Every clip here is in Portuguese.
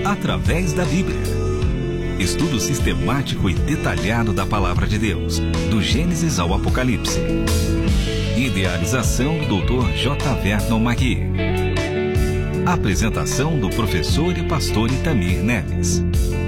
através da Bíblia. Estudo sistemático e detalhado da Palavra de Deus, do Gênesis ao Apocalipse. Idealização do Dr. J. Vernon Magui. Apresentação do professor e pastor Itamir Neves.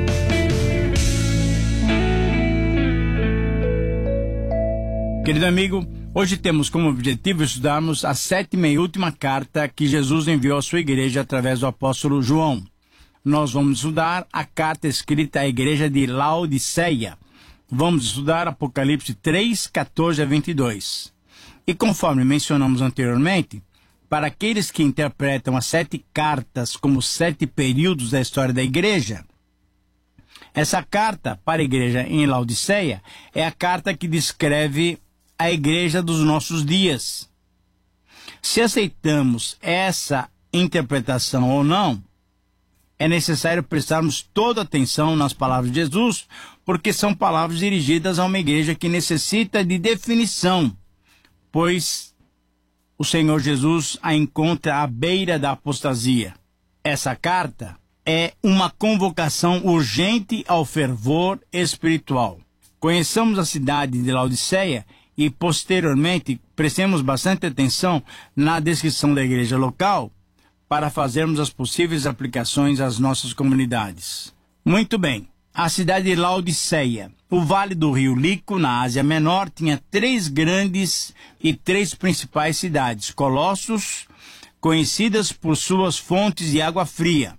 Querido amigo, hoje temos como objetivo estudarmos a 7ª e última carta que Jesus enviou à sua igreja através do apóstolo João. Nós vamos estudar a carta escrita à igreja de Laodiceia. Vamos estudar Apocalipse 3, 14 a 22. E conforme mencionamos anteriormente, para aqueles que interpretam as 7 cartas como 7 períodos da história da igreja, essa carta para a igreja em Laodiceia é a carta que descreve a igreja dos nossos dias. Se aceitamos essa interpretação ou não, é necessário prestarmos toda atenção nas palavras de Jesus, porque são palavras dirigidas a uma igreja que necessita de definição, pois o Senhor Jesus a encontra à beira da apostasia. Essa carta é uma convocação urgente ao fervor espiritual. Conheçamos a cidade de Laodiceia e, posteriormente, prestemos bastante atenção na descrição da igreja local para fazermos as possíveis aplicações às nossas comunidades. Muito bem, a cidade de Laodiceia. O Vale do Rio Lico, na Ásia Menor, tinha 3 grandes e 3 principais cidades, colossos, conhecidas por suas fontes de água fria.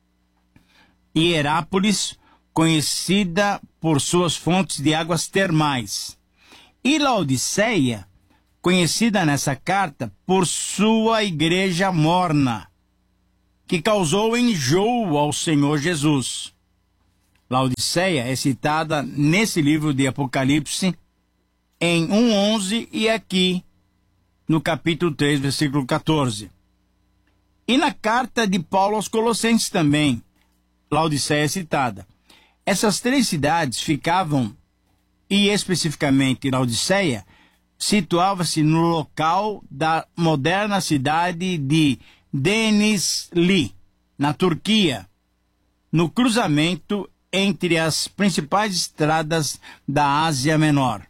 Hierápolis, conhecida por suas fontes de águas termais. E Laodiceia, conhecida nessa carta por sua igreja morna, que causou enjoo ao Senhor Jesus. Laodiceia é citada nesse livro de Apocalipse em 1:11 e aqui no capítulo 3, versículo 14. E na carta de Paulo aos Colossenses também, Laodiceia é citada. Essas 3 cidades ficavam, e especificamente Laodiceia, situava-se no local da moderna cidade de Denizli, na Turquia, no cruzamento entre as principais estradas da Ásia Menor.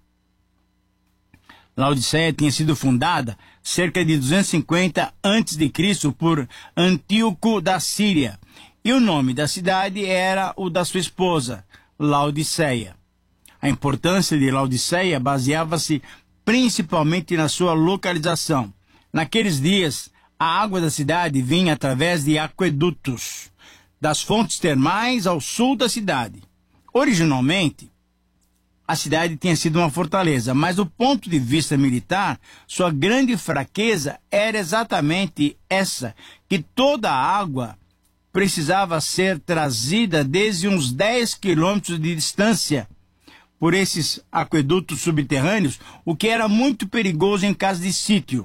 Laodiceia tinha sido fundada cerca de 250 a.C. por Antíoco da Síria, e o nome da cidade era o da sua esposa, Laodiceia. A importância de Laodiceia baseava-se principalmente na sua localização. Naqueles dias, a água da cidade vinha através de aquedutos, das fontes termais ao sul da cidade. Originalmente, a cidade tinha sido uma fortaleza, mas do ponto de vista militar, sua grande fraqueza era exatamente essa, que toda a água precisava ser trazida desde uns 10 quilômetros de distância por esses aquedutos subterrâneos, o que era muito perigoso em caso de sítio.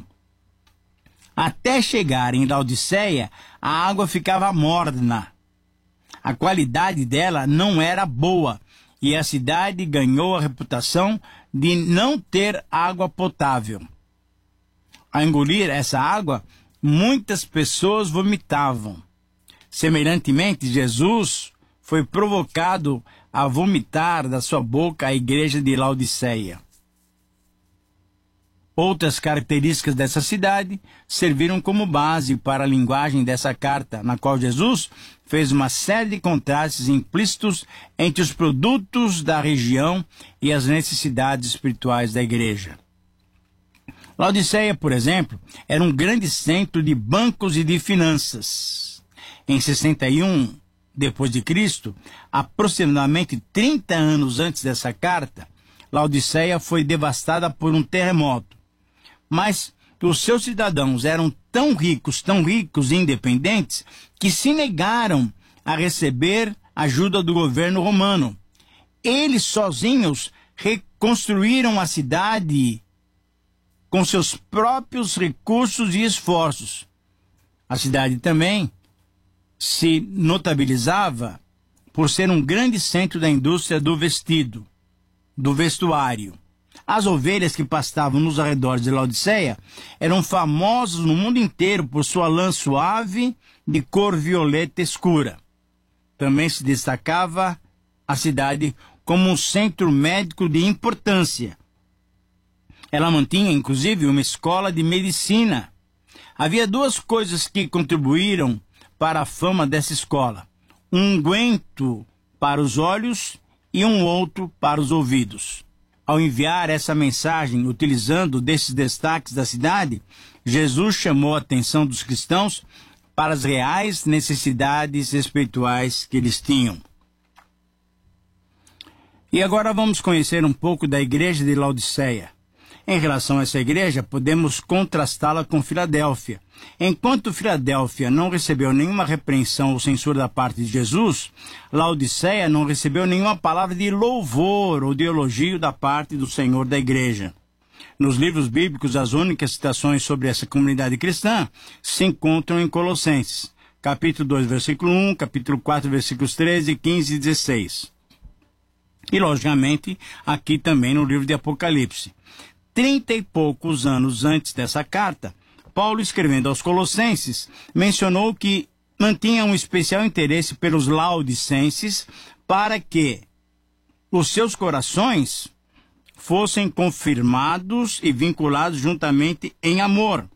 Até chegar em Laodiceia, a água ficava morna. A qualidade dela não era boa e a cidade ganhou a reputação de não ter água potável. Ao engolir essa água, muitas pessoas vomitavam. Semelhantemente, Jesus foi provocado a vomitar da sua boca a igreja de Laodiceia. Outras características dessa cidade serviram como base para a linguagem dessa carta, na qual Jesus fez uma série de contrastes implícitos entre os produtos da região e as necessidades espirituais da igreja. Laodiceia, por exemplo, era um grande centro de bancos e de finanças. Em 61 depois de Cristo, aproximadamente 30 anos antes dessa carta, Laodiceia foi devastada por um terremoto. Mas os seus cidadãos eram tão ricos e independentes, que se negaram a receber ajuda do governo romano. Eles sozinhos reconstruíram a cidade com seus próprios recursos e esforços. A cidade também se notabilizava por ser um grande centro da indústria do vestido, do vestuário. As ovelhas que pastavam nos arredores de Laodiceia eram famosas no mundo inteiro por sua lã suave de cor violeta escura. também se destacava a cidade como um centro médico de importância. Ela mantinha, inclusive, uma escola de medicina. Havia duas coisas que contribuíram para a fama dessa escola: um unguento para os olhos e um outro para os ouvidos. Ao enviar essa mensagem utilizando desses destaques da cidade, Jesus chamou a atenção dos cristãos para as reais necessidades espirituais que eles tinham. E agora vamos conhecer um pouco da igreja de Laodiceia. Em relação a essa igreja, podemos contrastá-la com Filadélfia. Enquanto Filadélfia não recebeu nenhuma repreensão ou censura da parte de Jesus, Laodiceia não recebeu nenhuma palavra de louvor ou de elogio da parte do Senhor da igreja. Nos livros bíblicos, as únicas citações sobre essa comunidade cristã se encontram em Colossenses, capítulo 2, versículo 1, capítulo 4, versículos 13, 15 e 16. E, logicamente, aqui também no livro de Apocalipse. 30 e poucos anos antes dessa carta, Paulo, escrevendo aos Colossenses, mencionou que mantinha um especial interesse pelos laodicenses para que os seus corações fossem confirmados e vinculados juntamente em amor,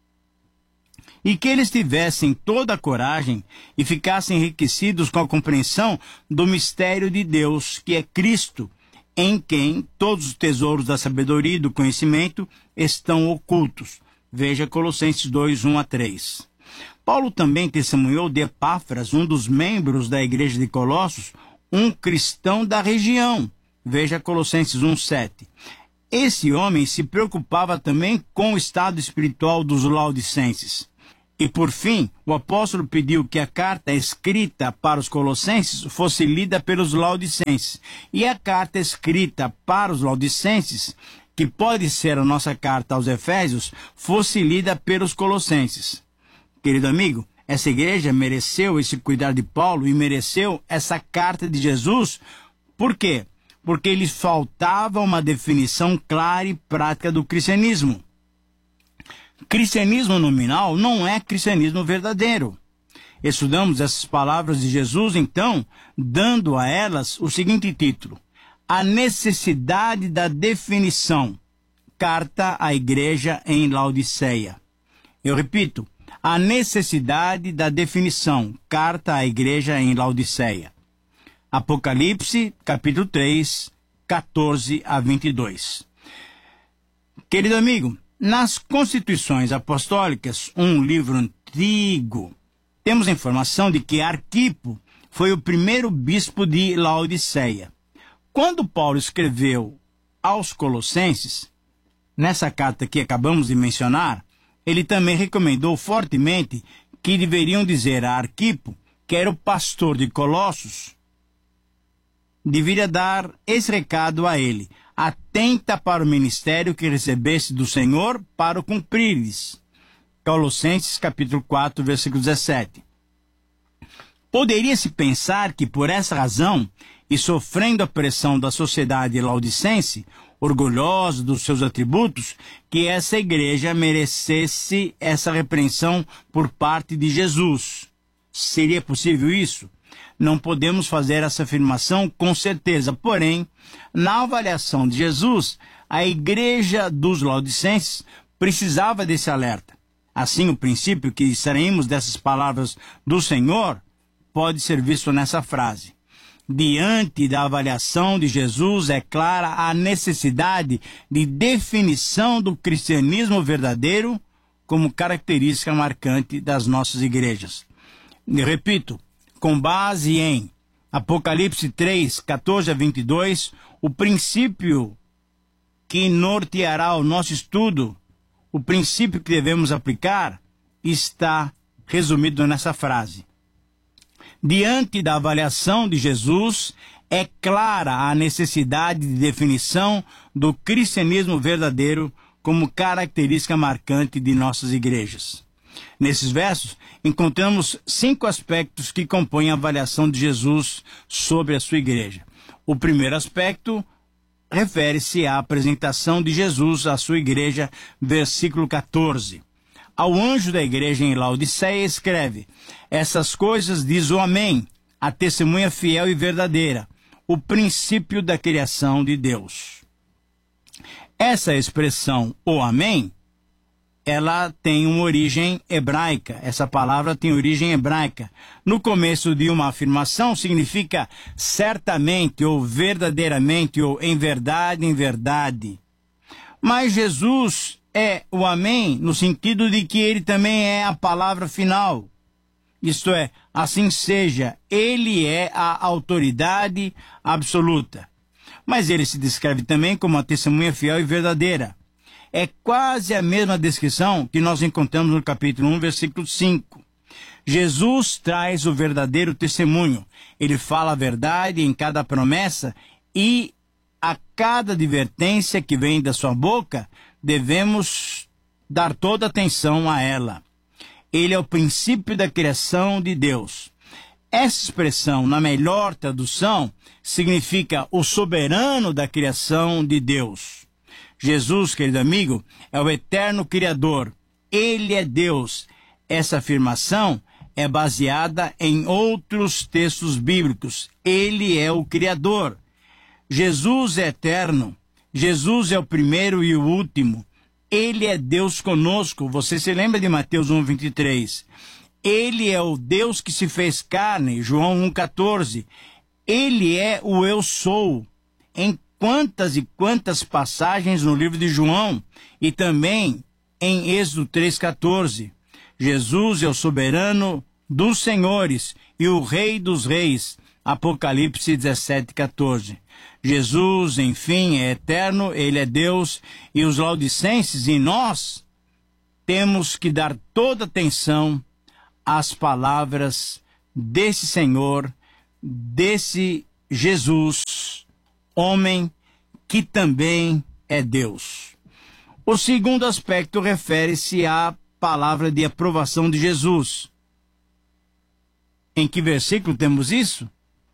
e que eles tivessem toda a coragem e ficassem enriquecidos com a compreensão do mistério de Deus, que é Cristo, em quem todos os tesouros da sabedoria e do conhecimento estão ocultos. Veja Colossenses 2, 1 a 3. Paulo também testemunhou de Epáfras, um dos membros da igreja de Colossos, um cristão da região. Veja Colossenses 1, 7. Esse homem se preocupava também com o estado espiritual dos laodicenses. E, por fim, o apóstolo pediu que a carta escrita para os colossenses fosse lida pelos laodicenses. E a carta escrita para os laodicenses, que pode ser a nossa carta aos Efésios, fosse lida pelos colossenses. Querido amigo, essa igreja mereceu esse cuidado de Paulo e mereceu essa carta de Jesus. Por quê? Porque lhes faltava uma definição clara e prática do cristianismo. Cristianismo nominal não é cristianismo verdadeiro. Estudamos essas palavras de Jesus, então, dando a elas o seguinte título: A necessidade da definição. Carta à igreja em Laodiceia. Eu repito, a necessidade da definição. Carta à igreja em Laodiceia. Apocalipse, capítulo 3, 14 a 22. Querido amigo, nas Constituições Apostólicas, um livro antigo, temos a informação de que Arquipo foi o primeiro bispo de Laodiceia. Quando Paulo escreveu aos Colossenses, nessa carta que acabamos de mencionar, ele também recomendou fortemente que deveriam dizer a Arquipo, que era o pastor de Colossos, deveria dar esse recado a ele: atenta para o ministério que recebeste do Senhor para o cumprires. Colossenses capítulo 4, versículo 17. Poderia-se pensar que por essa razão, e sofrendo a pressão da sociedade laodicense, orgulhosa dos seus atributos, que essa igreja merecesse essa repreensão por parte de Jesus. Seria possível isso? Não podemos fazer essa afirmação com certeza, porém, na avaliação de Jesus, a igreja dos laodicenses precisava desse alerta. Assim, o princípio que extraímos dessas palavras do Senhor pode ser visto nessa frase: diante da avaliação de Jesus, é clara a necessidade de definição do cristianismo verdadeiro como característica marcante das nossas igrejas. E repito, com base em Apocalipse 3, 14 a 22, o princípio que norteará o nosso estudo, o princípio que devemos aplicar, está resumido nessa frase: diante da avaliação de Jesus, é clara a necessidade de definição do cristianismo verdadeiro como característica marcante de nossas igrejas. Nesses versos, encontramos 5 aspectos que compõem a avaliação de Jesus sobre a sua igreja. O primeiro aspecto refere-se à apresentação de Jesus à sua igreja, versículo 14. Ao anjo da igreja em Laodiceia escreve: essas coisas diz o Amém, a testemunha fiel e verdadeira, o princípio da criação de Deus. Essa expressão, o Amém, ela tem uma origem hebraica. Essa palavra tem origem hebraica. No começo de uma afirmação significa certamente, ou verdadeiramente, ou em verdade, em verdade. Mas Jesus é o Amém no sentido de que ele também é a palavra final. Isto é, assim seja, ele é a autoridade absoluta. Mas ele se descreve também como uma testemunha fiel e verdadeira. É quase a mesma descrição que nós encontramos no capítulo 1, versículo 5. Jesus traz o verdadeiro testemunho. Ele fala a verdade em cada promessa e a cada advertência que vem da sua boca, devemos dar toda atenção a ela. Ele é o princípio da criação de Deus. Essa expressão, na melhor tradução, significa o soberano da criação de Deus. Jesus, querido amigo, é o eterno Criador. Ele é Deus. Essa afirmação é baseada em outros textos bíblicos. Ele é o Criador. Jesus é eterno. Jesus é o primeiro e o último. Ele é Deus conosco. Você se lembra de Mateus 1:23? Ele é o Deus que se fez carne, João 1:14. Ele é o eu sou. Em quantas e quantas passagens no livro de João e também em Êxodo 3:14. Jesus é o soberano dos senhores e o rei dos reis, Apocalipse 17:14. Jesus, enfim, é eterno, ele é Deus, e os laodicenses e nós temos que dar toda atenção às palavras desse Senhor, desse Jesus, homem que também é Deus. O segundo aspecto refere-se à palavra de aprovação de Jesus. Em que versículo temos isso?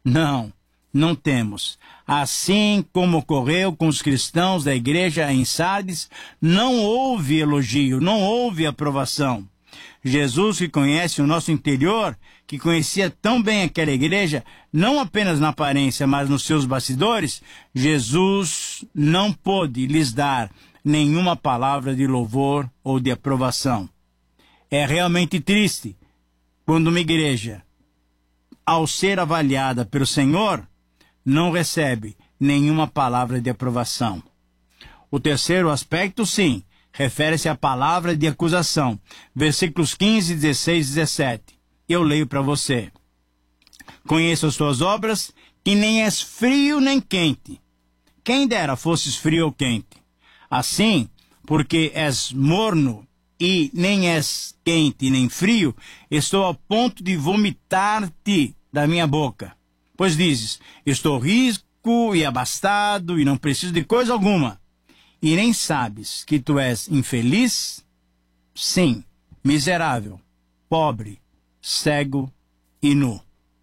Não temos. Assim como ocorreu com os cristãos da igreja em Sardes, não houve elogio, não houve aprovação. Jesus, que conhece o nosso interior, que conhecia tão bem aquela igreja, não apenas na aparência, mas nos seus bastidores, Jesus não pôde lhes dar nenhuma palavra de louvor ou de aprovação. É realmente triste quando uma igreja, ao ser avaliada pelo Senhor, não recebe nenhuma palavra de aprovação. O terceiro aspecto, sim, refere-se à palavra de acusação. Versículos 15, 16 e 17. Eu leio para você. Conheço as tuas obras, que nem és frio nem quente. Quem dera fosses frio ou quente. Assim, porque és morno e nem és quente nem frio, estou a ponto de vomitar-te da minha boca. Pois dizes, estou rico e abastado e não preciso de coisa alguma. E nem sabes que tu és infeliz? Sim, miserável, pobre, cego e nu.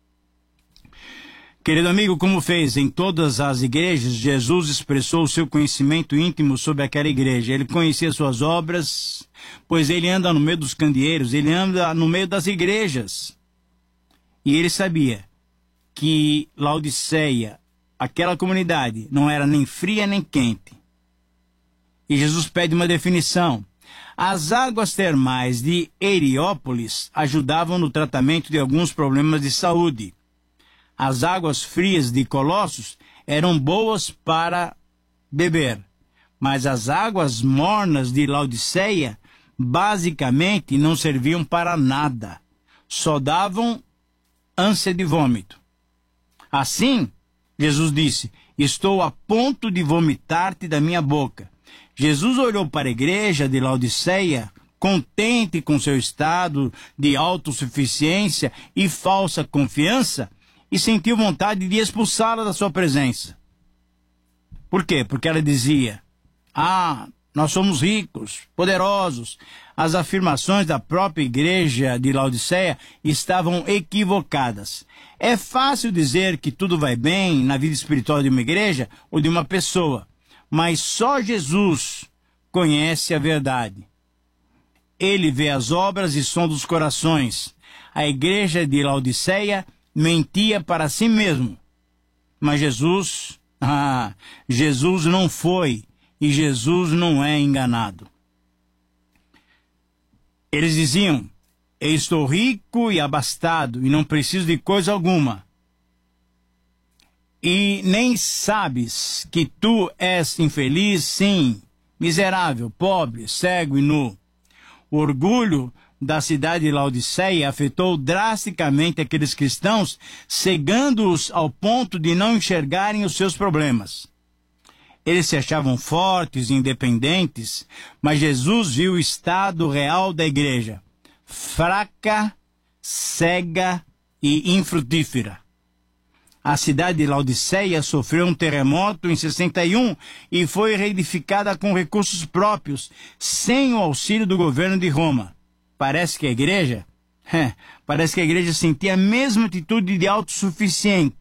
Querido amigo, como fez em todas as igrejas, Jesus expressou o seu conhecimento íntimo sobre aquela igreja. Ele conhecia suas obras, pois ele anda no meio dos candeeiros, ele anda no meio das igrejas. E ele sabia que Laodiceia, aquela comunidade, não era nem fria nem quente. E Jesus pede uma definição. As águas termais de Heliópolis ajudavam no tratamento de alguns problemas de saúde. As águas frias de Colossos eram boas para beber, mas as águas mornas de Laodiceia basicamente não serviam para nada, só davam ânsia de vômito. Assim, Jesus disse, estou a ponto de vomitar-te da minha boca. Jesus olhou para a igreja de Laodiceia, contente com seu estado de autossuficiência e falsa confiança, e sentiu vontade de expulsá-la da sua presença. Por quê? Porque ela dizia, nós somos ricos, poderosos. As afirmações da própria igreja de Laodiceia estavam equivocadas. É fácil dizer que tudo vai bem na vida espiritual de uma igreja ou de uma pessoa, mas só Jesus conhece a verdade. Ele vê as obras e sonda os corações. A igreja de Laodiceia mentia para si mesmo. Mas Jesus não foi e Jesus não é enganado. Eles diziam: eu estou rico e abastado e não preciso de coisa alguma. E nem sabes que tu és infeliz, sim, miserável, pobre, cego e nu. O orgulho da cidade de Laodiceia afetou drasticamente aqueles cristãos, cegando-os ao ponto de não enxergarem os seus problemas. Eles se achavam fortes e independentes, mas Jesus viu o estado real da igreja: fraca, cega e infrutífera. A cidade de Laodiceia sofreu um terremoto em 61 e foi reedificada com recursos próprios, sem o auxílio do governo de Roma. Parece que a igreja sentia a mesma atitude de autossuficiente,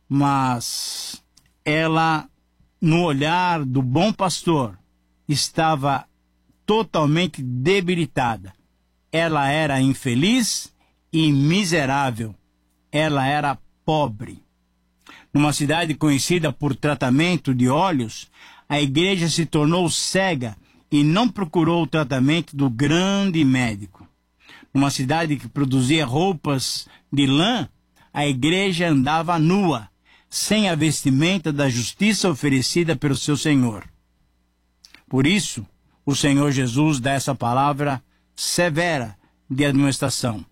mas ela, no olhar do bom pastor, estava totalmente debilitada. Ela era infeliz e miserável. Ela era pobre. Numa cidade conhecida por tratamento de olhos, a igreja se tornou cega e não procurou o tratamento do grande médico. Numa cidade que produzia roupas de lã, a igreja andava nua, sem a vestimenta da justiça oferecida pelo seu Senhor. Por isso, o Senhor Jesus dá essa palavra severa de admoestação.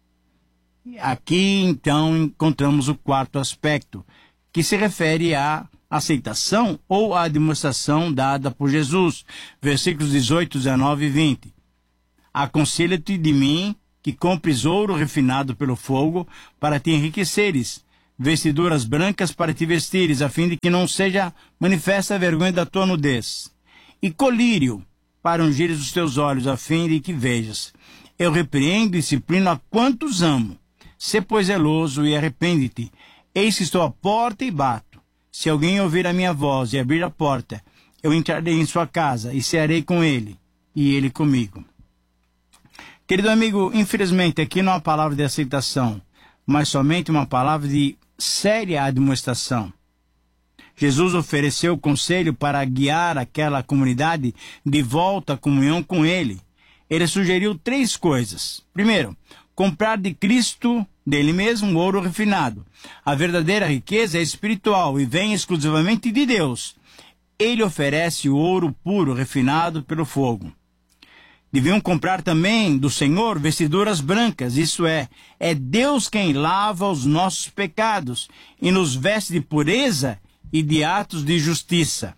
Aqui, então, encontramos o quarto aspecto, que se refere à aceitação ou à demonstração dada por Jesus. Versículos 18, 19 e 20. Aconselho-te de mim que compres ouro refinado pelo fogo para te enriqueceres, vestiduras brancas para te vestires, a fim de que não seja manifesta a vergonha da tua nudez, e colírio para ungires os teus olhos, a fim de que vejas. Eu repreendo e disciplino a quantos amo. Sê, pois, zeloso e arrepende-te. Eis que estou à porta e bato. Se alguém ouvir a minha voz e abrir a porta, eu entrarei em sua casa e cearei com ele, e ele comigo. Querido amigo, infelizmente aqui não há palavra de aceitação, mas somente uma palavra de séria admoestação. Jesus ofereceu o conselho para guiar aquela comunidade de volta à comunhão com ele. Ele sugeriu 3 coisas. Primeiro, comprar de Cristo, dele mesmo, ouro refinado. A verdadeira riqueza é espiritual e vem exclusivamente de Deus. Ele oferece o ouro puro, refinado pelo fogo. Deviam comprar também do Senhor vestiduras brancas, isso é Deus quem lava os nossos pecados e nos veste de pureza e de atos de justiça.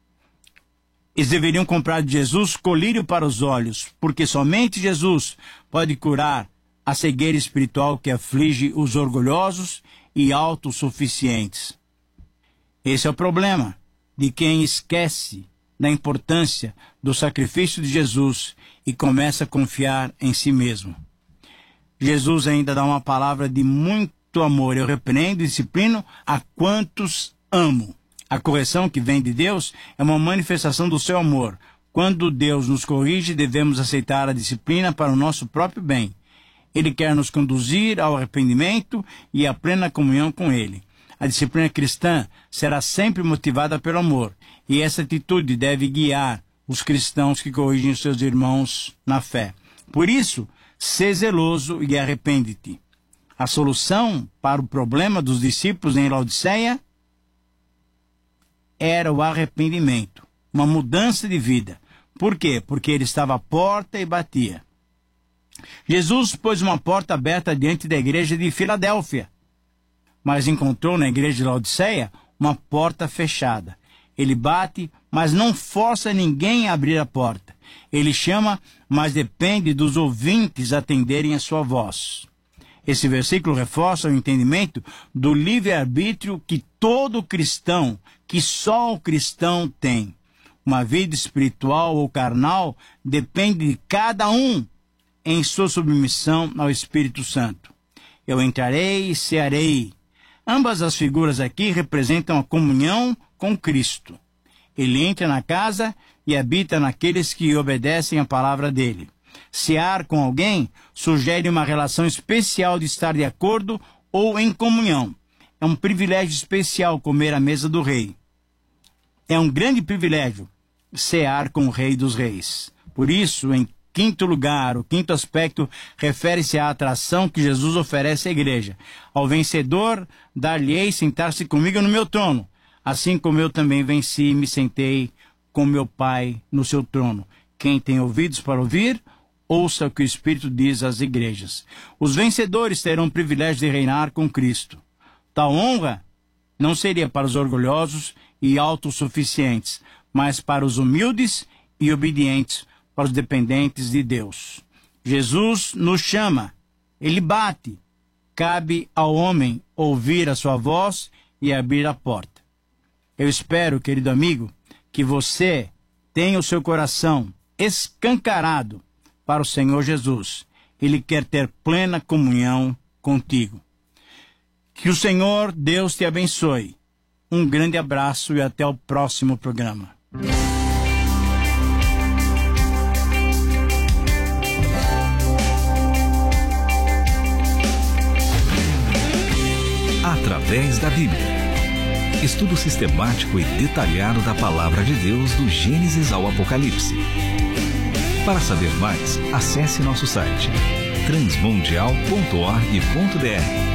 Eles deveriam comprar de Jesus colírio para os olhos, porque somente Jesus pode curar a cegueira espiritual que aflige os orgulhosos e autossuficientes. Esse é o problema de quem esquece da importância do sacrifício de Jesus e começa a confiar em si mesmo. Jesus ainda dá uma palavra de muito amor. Eu repreendo e disciplino a quantos amo. A correção que vem de Deus é uma manifestação do seu amor. Quando Deus nos corrige, devemos aceitar a disciplina para o nosso próprio bem. Ele quer nos conduzir ao arrependimento e à plena comunhão com Ele. A disciplina cristã será sempre motivada pelo amor, e essa atitude deve guiar os cristãos que corrigem os seus irmãos na fé. Por isso, sê zeloso e arrepende-te. A solução para o problema dos discípulos em Laodiceia era o arrependimento, uma mudança de vida. Por quê? Porque ele estava à porta e batia. Jesus pôs uma porta aberta diante da igreja de Filadélfia, mas encontrou na igreja de Laodiceia uma porta fechada. Ele bate, mas não força ninguém a abrir a porta. Ele chama, mas depende dos ouvintes atenderem a sua voz. Esse versículo reforça o entendimento do livre-arbítrio que todo cristão, que só o cristão tem. Uma vida espiritual ou carnal depende de cada um em sua submissão ao Espírito Santo. Eu entrarei e cearei. Ambas as figuras aqui representam a comunhão com Cristo. Ele entra na casa e habita naqueles que obedecem a palavra dele. Cear com alguém sugere uma relação especial de estar de acordo ou em comunhão. É um privilégio especial comer à mesa do rei. É um grande privilégio cear com o Rei dos Reis. Por isso, em quinto lugar, o quinto aspecto refere-se à atração que Jesus oferece à igreja. Ao vencedor, dar-lhe-ei sentar-se comigo no meu trono, assim como eu também venci e me sentei com meu Pai no seu trono. Quem tem ouvidos para ouvir, ouça o que o Espírito diz às igrejas. Os vencedores terão o privilégio de reinar com Cristo. Tal honra não seria para os orgulhosos e autossuficientes, mas para os humildes e obedientes, para os dependentes de Deus. Jesus nos chama, Ele bate. Cabe ao homem ouvir a sua voz e abrir a porta. Eu espero, querido amigo, que você tenha o seu coração escancarado para o Senhor Jesus. Ele quer ter plena comunhão contigo. Que o Senhor Deus te abençoe. Um grande abraço e até o próximo programa. Através da Bíblia. Estudo sistemático e detalhado da Palavra de Deus do Gênesis ao Apocalipse. Para saber mais, acesse nosso site transmundial.org.br